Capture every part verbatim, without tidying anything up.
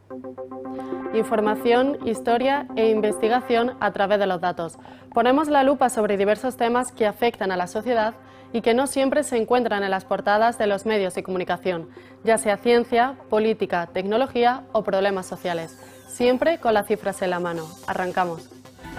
Información, historia e investigación a través de los datos. Ponemos la lupa sobre diversos temas que afectan a la sociedad y que no siempre se encuentran en las portadas de los medios de comunicación, ya sea ciencia, política, tecnología o problemas sociales. Siempre con las cifras en la mano. Arrancamos.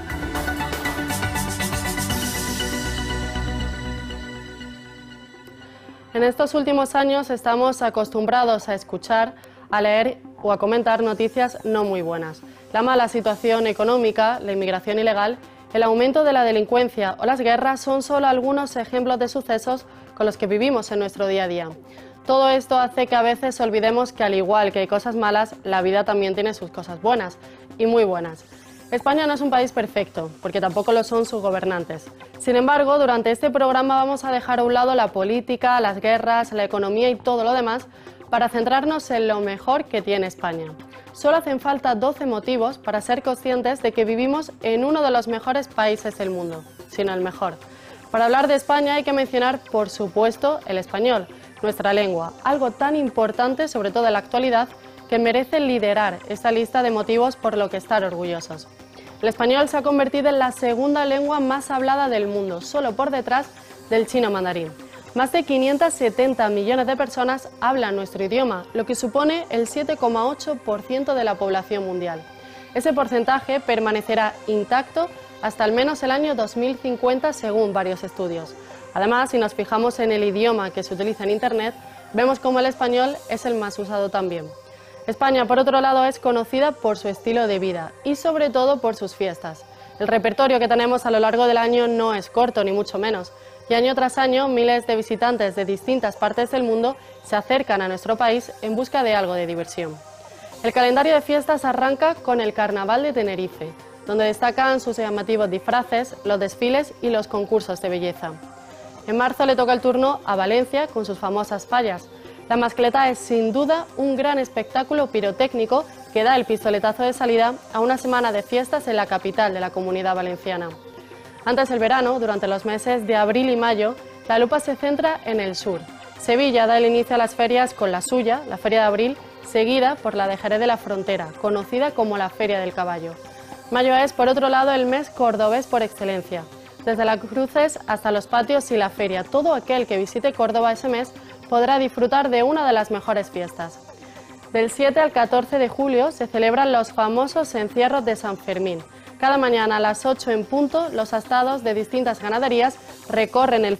En estos últimos años estamos acostumbrados a escuchar, a leer o a comentar noticias no muy buenas. La mala situación económica, la inmigración ilegal, el aumento de la delincuencia o las guerras son solo algunos ejemplos de sucesos con los que vivimos en nuestro día a día. Todo esto hace que a veces olvidemos que al igual que hay cosas malas, la vida también tiene sus cosas buenas, y muy buenas. España no es un país perfecto, porque tampoco lo son sus gobernantes. Sin embargo, durante este programa vamos a dejar a un lado la política, las guerras, la economía y todo lo demás para centrarnos en lo mejor que tiene España. Solo hacen falta doce motivos para ser conscientes de que vivimos en uno de los mejores países del mundo, si no el mejor. Para hablar de España hay que mencionar, por supuesto, el español, nuestra lengua, algo tan importante, sobre todo en la actualidad, que merece liderar esta lista de motivos por lo que estar orgullosos. El español se ha convertido en la segunda lengua más hablada del mundo, solo por detrás del chino mandarín. Más de quinientos setenta millones de personas hablan nuestro idioma, lo que supone el siete coma ocho por ciento de la población mundial. Ese porcentaje permanecerá intacto hasta al menos el año dos mil cincuenta, según varios estudios. Además, si nos fijamos en el idioma que se utiliza en Internet, vemos como el español es el más usado también. España, por otro lado, es conocida por su estilo de vida y sobre todo por sus fiestas. El repertorio que tenemos a lo largo del año no es corto, ni mucho menos, y año tras año miles de visitantes de distintas partes del mundo se acercan a nuestro país en busca de algo de diversión. El calendario de fiestas arranca con el Carnaval de Tenerife, donde destacan sus llamativos disfraces, los desfiles y los concursos de belleza. En marzo le toca el turno a Valencia con sus famosas fallas. La mascleta es sin duda un gran espectáculo pirotécnico que da el pistoletazo de salida a una semana de fiestas en la capital de la Comunidad Valenciana. Antes del verano, durante los meses de abril y mayo, la lupa se centra en el sur. Sevilla da el inicio a las ferias con la suya, la Feria de Abril, seguida por la de Jerez de la Frontera, conocida como la Feria del Caballo. Mayo es, por otro lado, el mes cordobés por excelencia. Desde las cruces hasta los patios y la feria, todo aquel que visite Córdoba ese mes podrá disfrutar de una de las mejores fiestas. Del siete al catorce de julio se celebran los famosos encierros de San Fermín. Cada mañana a las ocho en punto, los astados de distintas ganaderías recorren el